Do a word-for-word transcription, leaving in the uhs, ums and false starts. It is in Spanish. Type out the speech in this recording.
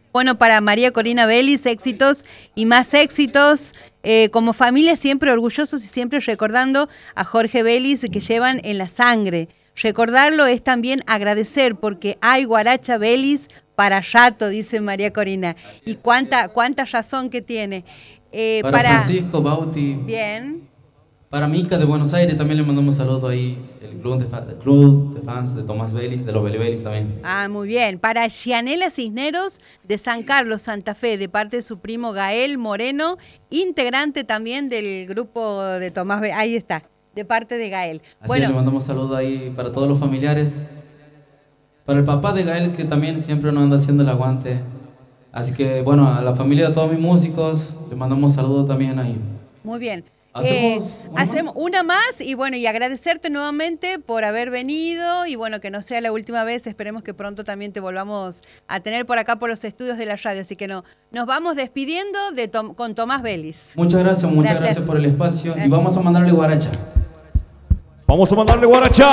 Bueno, para María Corina Vélez, éxitos y más éxitos. Eh, como familia siempre orgullosos y siempre recordando a Jorge Vélez que llevan en la sangre. Recordarlo es también agradecer porque hay guaracha Vélez para rato, dice María Corina. Y cuánta, cuánta razón que tiene. Eh, para, para Francisco Bauti. Bien. Para Mica de Buenos Aires también le mandamos un saludo ahí, el club de, fa el club de fans de Tomás Vélez, de los Vélez Vélez también. Ah, muy bien. Para Gianela Cisneros de San Carlos, Santa Fe, de parte de su primo Gael Moreno, integrante también del grupo de Tomás Vélez. Ahí está, de parte de Gael. Así bueno, le mandamos saludo ahí para todos los familiares. Para el papá de Gael, que también siempre nos anda haciendo el aguante. Así que, bueno, a la familia de todos mis músicos, le mandamos saludo también ahí. Muy bien. ¿Hacemos, eh, una, hacemos más? una más y bueno, y agradecerte nuevamente por haber venido y bueno, que no sea la última vez, esperemos que pronto también te volvamos a tener por acá por los estudios de la radio, así que no, nos vamos despidiendo de Tom, con Tomás Vélez. Muchas gracias, muchas gracias, gracias por el espacio gracias. Y vamos a mandarle guaracha. Vamos a mandarle guaracha.